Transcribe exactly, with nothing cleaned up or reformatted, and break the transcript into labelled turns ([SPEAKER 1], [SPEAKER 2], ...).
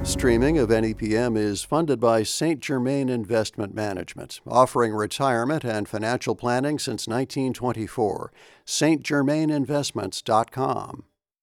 [SPEAKER 1] Streaming of N E P M is funded by Saint Germain Investment Management, offering retirement and financial planning since nineteen twenty-four. St Germain Investments dot com.